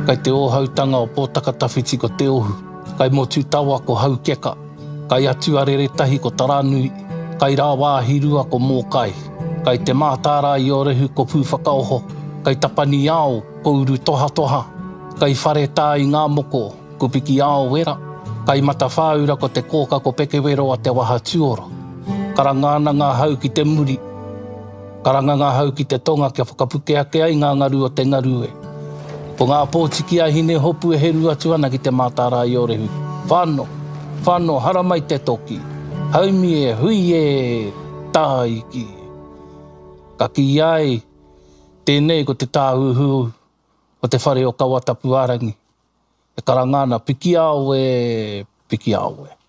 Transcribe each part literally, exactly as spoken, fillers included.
Kai te ōhautanga o pōtaka tawhiti ko te ohu. Kai motu tawa ko haukeka. Kai atu arere tahi ko taranui. Kai rā wāhirua ko mōkai. Kai te mātāra i o rehu ko pūwhakaoho. Kai tapani ao ko uru toha toha. Kai whare tā i ngā moko ko piki ao wera. Kai mata whāura ko te kōka ko pekewero a te waha tuoro. Karangana ngā hau ki te muri. Karanga ngā hau ki te tonga kia whakapuke ake ai ngā ngaru o te ngarue. Po ngā pōtiki a hine hopu e heru atu ana ki te mātāra i o rehu. Whāno, whāno haramai te toki. Haumi e hui e tāiki. Ka ki ai, tēnei ko te tāhuhu o te whare o Kawatapu Arangi. E karangana piki au e, piki au e.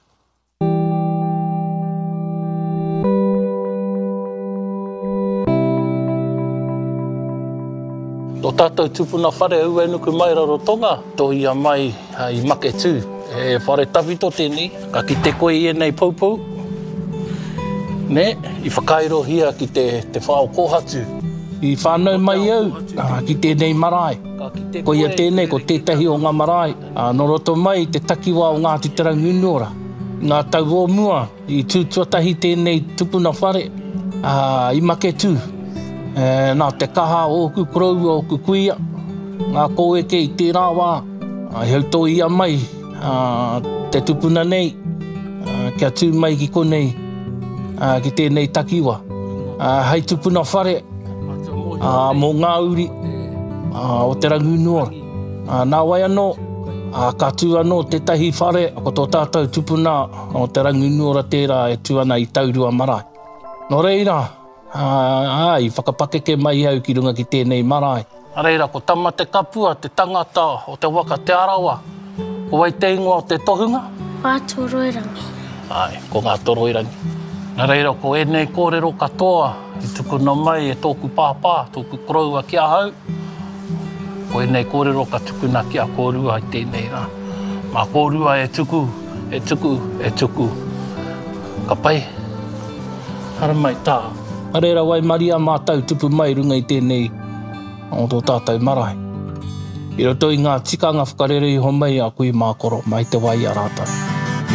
Tō tātou tupuna whare au e nuku mai Rarotonga, tō ia mai uh, i make tū. E whare tawhito tēnei, ka ki te koe i enei paupau. Ne, i whakairo hia ki te, te whao kōhatu. I whānau mai au, uh, ki tēnei marae. Ko ia tēnei, ko tētahi o ngā marae. Uh, no roto mai te takiwa o Ngāti Tarangunora. Ngā tau o mua, i tūtuatahi tēnei tupuna whare, uh, i make tū. E, nā te kaha o ku korau o ku kuia, ngā kōeke i tērā wā, uh, hau tō ia mai, uh, te tupuna nei, uh, kia tū mai ki konei, uh, ki tēnei takiwa. Uh, hei tupuna whare, uh, mō ngā uri, uh, o te Rangunora. Uh, nā wai anō, uh, ka tū anō te tahi whare, ako tō tātou tupuna o te Rangunora tērā e tū ana i taurua marae. Nō reira, Uh, ai, whakapakeke mai au ki runga ki tēnei marae. Areira, ko tama te kapua, te tangata o te waka, te arawa. Ko wai te ingoa o te tohunga? Ngā toroirangi. Ai, ko ngā toroirangi. Areira, ko enei kōrero katoa, i tukuna mai e tōku pāpā, tōku koroua kia hau. Ko enei kōrero ka tukuna kia kōrua i tēnei rā. Mā kōrua e tuku, e tuku, e tuku. Ka pai, haramai tā. Arera wai maria mātau tupu mai runga i tēnei o tō tātou marae. I roto i ngā tikanga whakarere i ho mai a kui mākoro mai te wai a rātau.